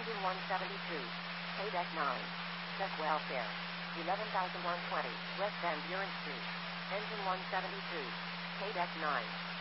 Engine 172. K-Deck 9. Check welfare. 11,120. West Van Buren Street. Engine 172. K-Deck 9.